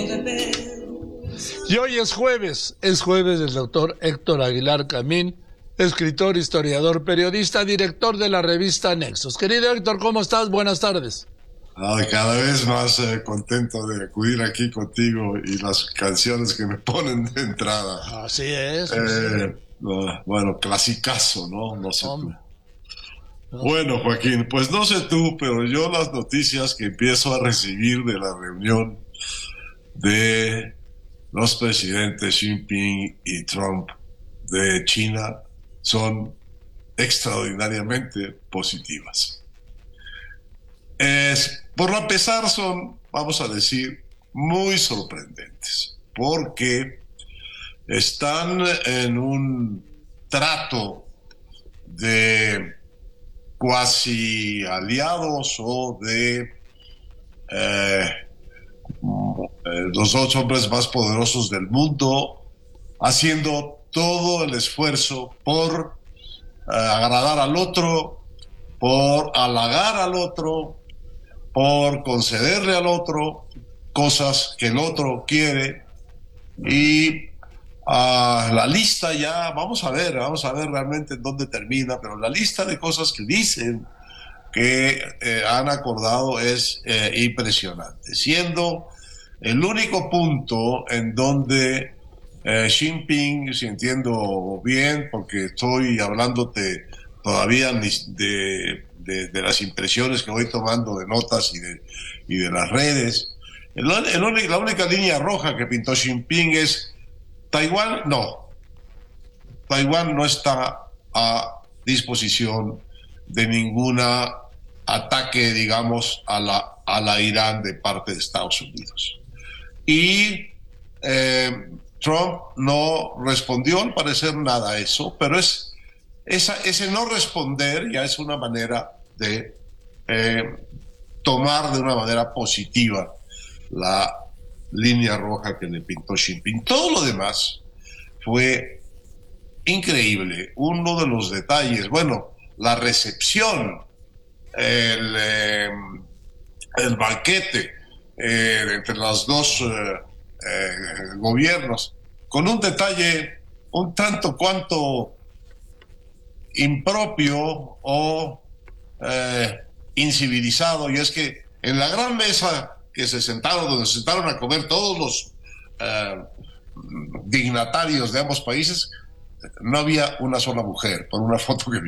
Y hoy es jueves del doctor Héctor Aguilar Camín, escritor, historiador, periodista, director de la revista Nexos. Querido Héctor, ¿cómo estás? Buenas tardes. Cada vez más contento de acudir aquí contigo y las canciones que me ponen de entrada. Así es. Bueno, clasicazo, ¿no? No sé Hombre. tú. Bueno, Joaquín, pues no sé tú, pero yo las noticias que empiezo a recibir de la reunión de los presidentes Xi Jinping y Trump de China son extraordinariamente positivas. Por empezar son, vamos a decir, muy sorprendentes, porque están en un trato de cuasi aliados o de los dos hombres más poderosos del mundo, haciendo todo el esfuerzo por agradar al otro, por halagar al otro, por concederle al otro cosas que el otro quiere. Y la lista ya, vamos a ver realmente en dónde termina, pero la lista de cosas que dicen que han acordado es impresionante, siendo el único punto en donde Xi Jinping, si entiendo bien, porque estoy hablándote todavía de las impresiones que voy tomando de notas y de las redes, la única línea roja que pintó Xi Jinping es Taiwán no está a disposición de ninguna ataque, digamos, a la Irán de parte de Estados Unidos. Y Trump no respondió, al parecer, nada a eso, pero ese no responder ya es una manera de tomar de una manera positiva la línea roja que le pintó Xi Jinping. Todo lo demás fue increíble. Uno de los detalles, bueno, la recepción, el banquete entre los dos gobiernos, con un detalle un tanto cuanto impropio o incivilizado, y es que en la gran mesa donde se sentaron a comer todos los dignatarios de ambos países, no había una sola mujer, por una foto que vi.